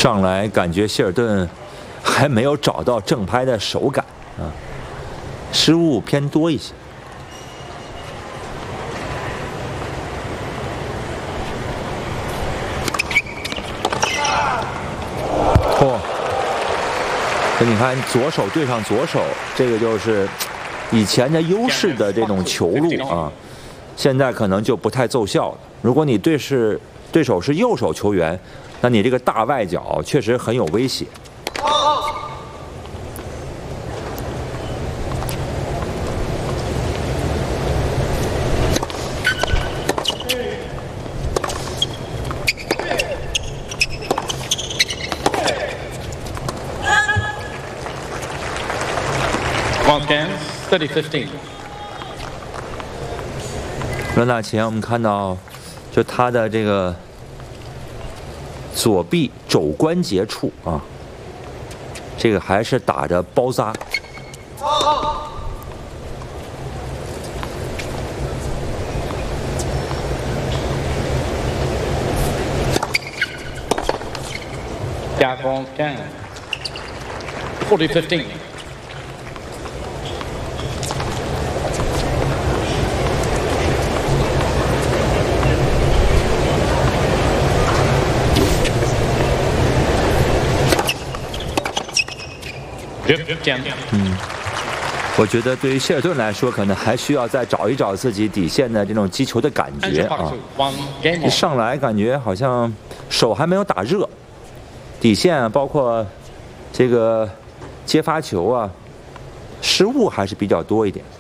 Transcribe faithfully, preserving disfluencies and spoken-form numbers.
上来感觉希尔顿还没有找到正拍的手感啊，失误偏多一些。嚯！这你看，左手对上左手，这个就是以前的优势的这种球路啊，现在可能就不太奏效了。如果你对是对手是右手球员，那你这个大外角确实很有威胁。 thirty fifteen。 轮打前我们看到，就他的这个左臂肘关节处啊，这个还是打着包扎。 加攻 ten forty fifteen。 嗯，我觉得对于希尔顿来说，可能还需要再找一找自己底线的这种击球的感觉啊。一上来感觉好像手还没有打热，底线啊，包括这个接发球啊，失误还是比较多一点。